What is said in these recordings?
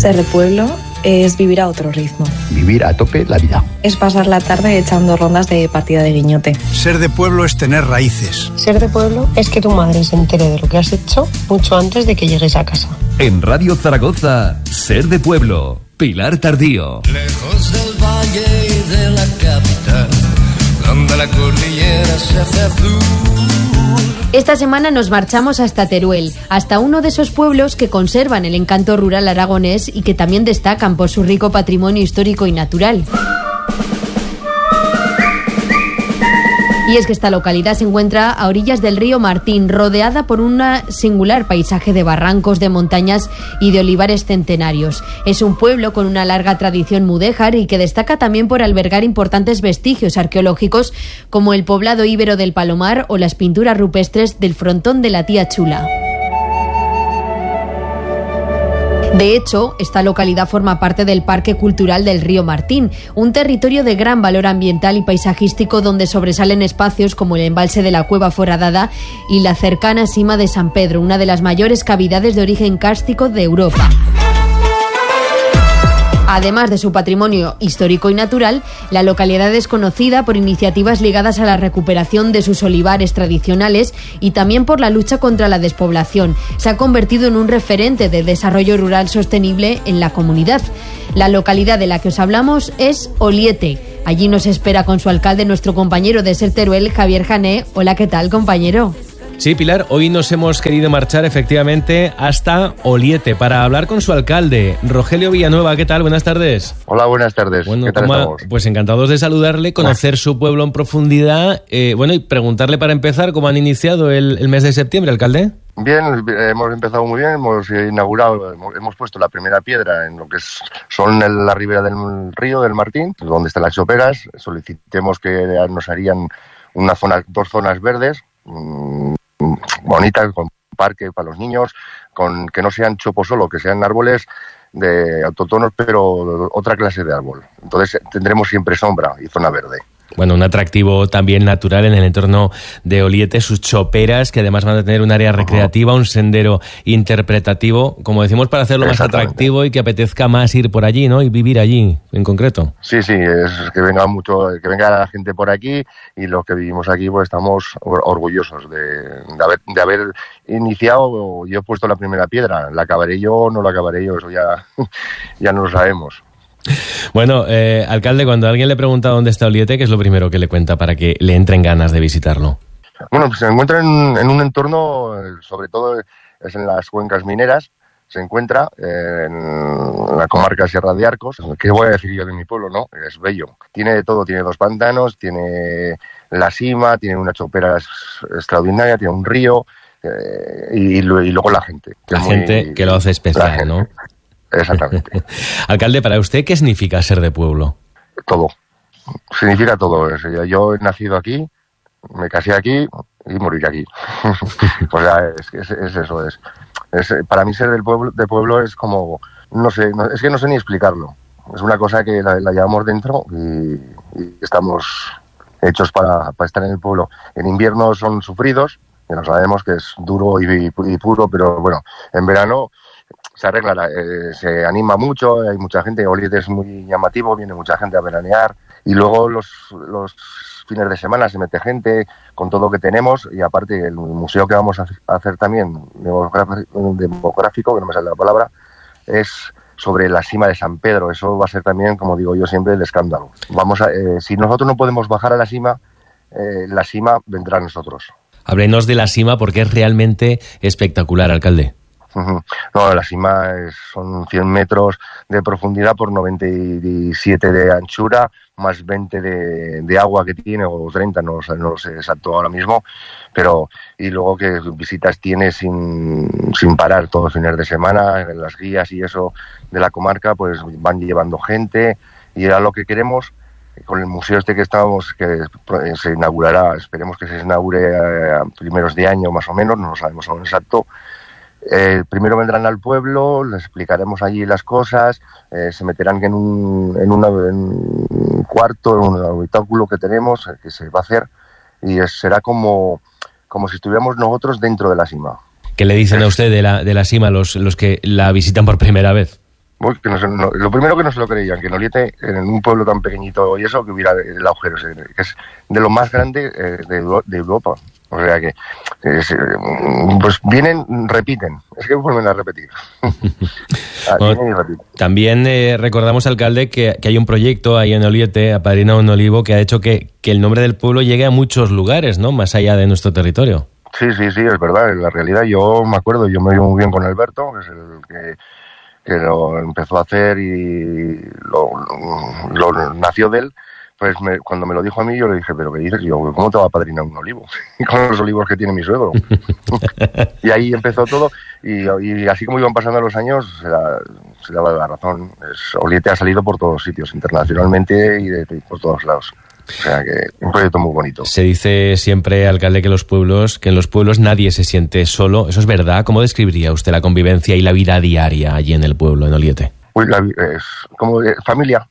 Ser de pueblo es vivir a otro ritmo. Vivir a tope la vida. Es pasar la tarde echando rondas de partida de guiñote. Ser de pueblo es tener raíces. Ser de pueblo es que tu madre se entere de lo que has hecho mucho antes de que llegues a casa. En Radio Zaragoza, Ser de pueblo, Pilar Tardío. Lejos del valle y de la capital, donde la cordillera se hace azul. Esta semana nos marchamos hasta Teruel, hasta uno de esos pueblos que conservan el encanto rural aragonés y que también destacan por su rico patrimonio histórico y natural. Y es que esta localidad se encuentra a orillas del río Martín, rodeada por un singular paisaje de barrancos, de montañas y de olivares centenarios. Es un pueblo con una larga tradición mudéjar y que destaca también por albergar importantes vestigios arqueológicos como el poblado íbero del Palomar o las pinturas rupestres del frontón de la Tía Chula. De hecho, esta localidad forma parte del Parque Cultural del Río Martín, un territorio de gran valor ambiental y paisajístico donde sobresalen espacios como el embalse de la Cueva Foradada y la cercana Sima de San Pedro, una de las mayores cavidades de origen kárstico de Europa. Además de su patrimonio histórico y natural, la localidad es conocida por iniciativas ligadas a la recuperación de sus olivares tradicionales y también por la lucha contra la despoblación. Se ha convertido en un referente de desarrollo rural sostenible en la comunidad. La localidad de la que os hablamos es Oliete. Allí nos espera con su alcalde nuestro compañero de Ser Teruel, Javier Jané. Hola, ¿qué tal, compañero? Sí, Pilar, hoy nos hemos querido marchar efectivamente hasta Oliete para hablar con su alcalde, Rogelio Villanueva. ¿Qué tal? Buenas tardes. Hola, buenas tardes. Bueno, ¿qué tal estamos? Pues encantados de saludarle, conocer su pueblo en profundidad. Y preguntarle para empezar cómo han iniciado el mes de septiembre, alcalde. Bien, hemos empezado muy bien, hemos inaugurado, hemos puesto la primera piedra en lo que son la ribera del río del Martín, donde están las choperas. Solicitemos que nos harían dos zonas verdes, bonitas, con parque para los niños, con que no sean chopos solo, que sean árboles de autóctonos, pero otra clase de árbol. Entonces tendremos siempre sombra y zona verde. Bueno, un atractivo también natural en el entorno de Oliete, sus choperas, que además van a tener un área recreativa, un sendero interpretativo, como decimos, para hacerlo más atractivo y que apetezca más ir por allí, ¿no? Y vivir allí, en concreto. Sí, es que venga la gente por aquí, y los que vivimos aquí pues estamos orgullosos de haber iniciado. Yo he puesto la primera piedra, la acabaré yo o no la acabaré yo, eso ya no lo sabemos. Bueno, alcalde, cuando alguien le pregunta dónde está Oliete, ¿qué es lo primero que le cuenta para que le entren ganas de visitarlo? Bueno, pues se encuentra en un entorno, sobre todo es en las cuencas mineras, se encuentra en la comarca Sierra de Arcos. ¿Qué voy a decir yo de mi pueblo, no? Es bello. Tiene de todo, tiene 2 pantanos, tiene la Sima, tiene una chopera extraordinaria, tiene un río y luego la gente. La gente que lo hace especial, ¿no? Exactamente. Alcalde, para usted, ¿qué significa ser de pueblo? Todo. Significa todo. Yo he nacido aquí, me casé aquí y moriré aquí. O sea, es eso. Para mí ser de pueblo es como, no sé, es que no sé ni explicarlo. Es una cosa que la llevamos dentro y estamos hechos para estar en el pueblo. En invierno son sufridos, que no sabemos que es duro y puro, pero bueno, en verano se arregla, se anima mucho, hay mucha gente. Oliete es muy llamativo, viene mucha gente a veranear, y luego los fines de semana se mete gente con todo lo que tenemos, y aparte el museo que vamos a hacer también, demográfico, que no me sale la palabra, es sobre la Sima de San Pedro. Eso va a ser también, como digo yo siempre, el escándalo. Si nosotros no podemos bajar a la Sima vendrá a nosotros. Háblenos de la Sima, porque es realmente espectacular, alcalde. No, la Sima son 100 metros de profundidad por 97 de anchura, más 20 de agua que tiene, o 30, no lo sé exacto ahora mismo, pero y luego que visitas tiene sin parar todos los fines de semana. En las guías y eso de la comarca pues van llevando gente, y era lo que queremos con el museo que se inaugurará. Esperemos que se inaugure a primeros de año más o menos, no lo sabemos aún exacto. Primero vendrán al pueblo, les explicaremos allí las cosas, se meterán en un cuarto, en un habitáculo que tenemos, que se va a hacer, y será como si estuviéramos nosotros dentro de la Sima. ¿Qué le dicen a usted de la Sima los que la visitan por primera vez? Lo primero que no se lo creían, que en Oliete, en un pueblo tan pequeñito y eso, que hubiera el agujero ese, que es de lo más grande de Europa. O sea que, pues vienen, repiten, es que vuelven a repetir. Vienen y repiten. También recordamos, alcalde, que hay un proyecto ahí en Oliete, Apadrina un Olivo, que ha hecho que el nombre del pueblo llegue a muchos lugares, ¿no? Más allá de nuestro territorio. Sí, es verdad, en la realidad yo me acuerdo, yo me llevo muy bien con Alberto, que es el que lo empezó a hacer y lo nació de él. Pues cuando me lo dijo a mí, yo le dije, ¿pero qué dices? Yo, ¿cómo te va a apadrinar un olivo? Con los olivos que tiene mi suegro. Y ahí empezó todo, y así como iban pasando los años, se daba la razón. Oliete ha salido por todos los sitios, internacionalmente y por todos lados. O sea que un proyecto muy bonito. Se dice siempre, alcalde, que en los pueblos nadie se siente solo. ¿Eso es verdad? ¿Cómo describiría usted la convivencia y la vida diaria allí en el pueblo, en Oliete? Pues es como familia.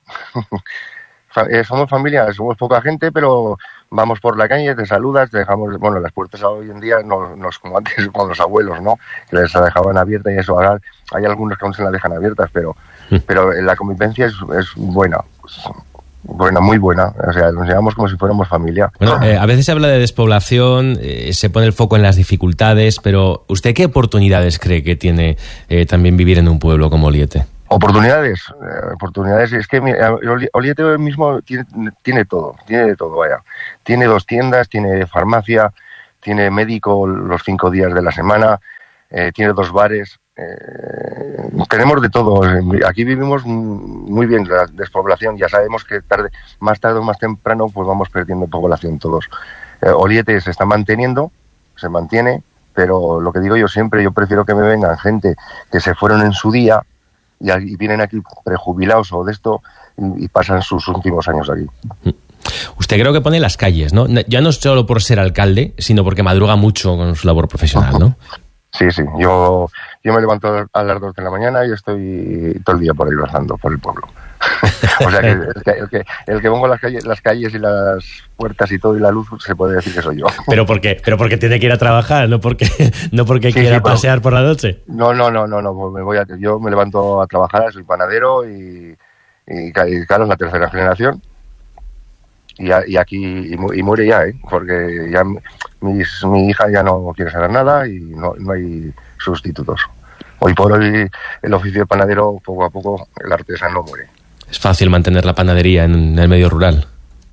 Somos familia, somos poca gente, pero vamos por la calle, te saludas, te dejamos, bueno, las puertas hoy en día no es como antes con los abuelos, ¿no? Que les dejaban abiertas y eso. Ahora hay algunos que aún se las dejan abiertas, pero la convivencia es buena. Buena, muy buena. O sea, nos llevamos como si fuéramos familia. Bueno, a veces se habla de despoblación, se pone el foco en las dificultades, pero ¿usted qué oportunidades cree que tiene también vivir en un pueblo como Oliete? Oportunidades, es que Oliete mismo tiene todo, vaya. Tiene 2 tiendas, tiene farmacia, tiene médico los 5 días de la semana, tiene 2 bares, tenemos de todo. Aquí vivimos muy bien la despoblación, ya sabemos que más tarde o más temprano pues vamos perdiendo población todos. Oliete se está manteniendo, se mantiene, pero lo que digo yo siempre, yo prefiero que me vengan gente que se fueron en su día y vienen aquí prejubilados o de esto y pasan sus últimos años aquí. Usted creo que pone las calles, ¿no? Ya no solo por ser alcalde, sino porque madruga mucho con su labor profesional, ¿no? Sí, yo me levanto a las 2 de la mañana y estoy todo el día por ahí rozando por el pueblo. O sea que el que pongo las calles y las puertas y todo y la luz, se puede decir que soy yo. Pero porque tiene que ir a trabajar, no porque quiera pasear por la noche. No, pues yo me levanto a trabajar, soy panadero y claro, es la 3ª generación. Y aquí muere ya, porque ya mi hija ya no quiere saber nada y no hay sustitutos. Hoy por hoy el oficio de panadero, poco a poco, el artesano muere. ¿Es fácil mantener la panadería en el medio rural?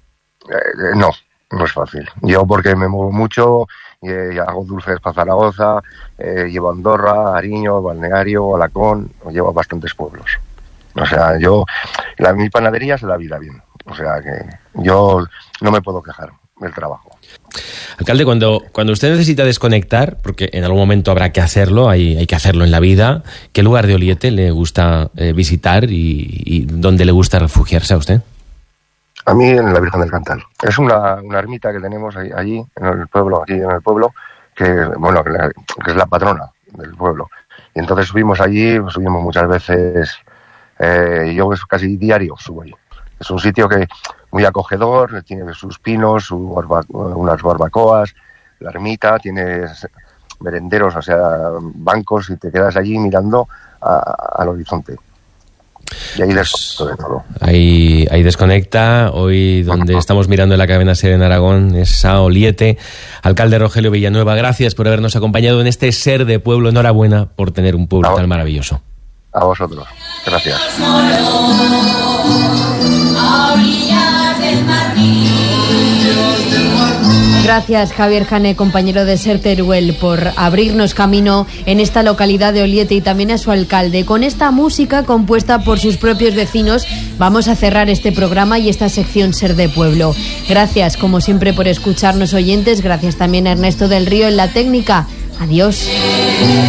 No es fácil. Yo porque me muevo mucho, hago dulces para Zaragoza, llevo a Andorra, Ariño, Balneario, Alacón, llevo a bastantes pueblos. O sea, mi panadería se la vida bien. O sea que yo no me puedo quejar del trabajo. Alcalde, cuando usted necesita desconectar, porque en algún momento habrá que hacerlo, hay que hacerlo en la vida, ¿qué lugar de Oliete le gusta visitar y dónde le gusta refugiarse a usted? A mí en la Virgen del Cantal. Es una ermita que tenemos allí en el pueblo, que es la patrona del pueblo. Y entonces subimos muchas veces, yo casi diario subo allí. Es un sitio que muy acogedor, tiene sus pinos, unas barbacoas, la ermita, tiene merenderos, o sea, bancos, y te quedas allí mirando al horizonte. Y ahí desconecto de todo. Ahí desconecta. Hoy donde estamos mirando en la cadena SER en Aragón es a Oliete. Alcalde Rogelio Villanueva, gracias por habernos acompañado en este Ser de Pueblo. Enhorabuena por tener un pueblo tan maravilloso. A vosotros. Gracias. Gracias, Javier Jané, compañero de SER Teruel, por abrirnos camino en esta localidad de Oliete y también a su alcalde. Con esta música compuesta por sus propios vecinos vamos a cerrar este programa y esta sección Ser de Pueblo. Gracias, como siempre, por escucharnos, oyentes. Gracias también a Ernesto del Río en la técnica. Adiós.